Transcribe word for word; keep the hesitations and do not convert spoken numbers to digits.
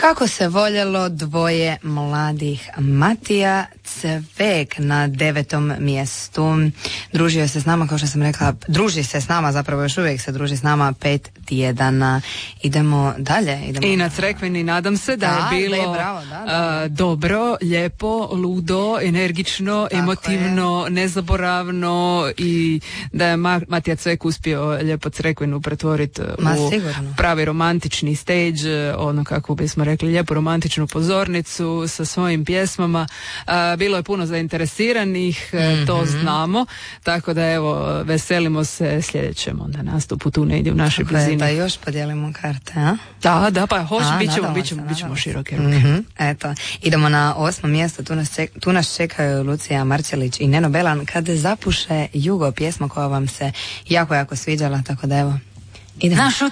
Kako se voljelo, dvoje mladih. Matija Cvek na devetom mjestu. Družio se s nama, kao što sam rekla, druži se s nama, zapravo još uvijek se druži s nama pet tjedana. Idemo dalje. Idemo I na Crekveni nadam se da, da je bilo le, bravo, da, da, da. A, dobro, lijepo, ludo, energično, tako emotivno, je. Nezaboravno i da je Ma- Matija Cvek uspio lijepo Crekvenu pretvoriti u sigurno. pravi romantični stage, ono kako bismo rekli, lijepu romantičnu pozornicu sa svojim pjesmama. A, bilo je puno zainteresiranih, mm-hmm. to znamo, tako da evo, veselimo se sljedećem onda nastupu tu negdje u našoj blizini. Da još podijelimo karte, a? Da, da, pa hoće, bit ćemo, bit ćemo, bit ćemo široke ruke. Mm-hmm. Eto, idemo na osmo mjesto, tu nas, ček, tu nas čekaju Lucija Marčelić i Neno Belan, Kad zapuše jugo, pjesma koja vam se jako, jako sviđala, tako da evo, idemo. Našu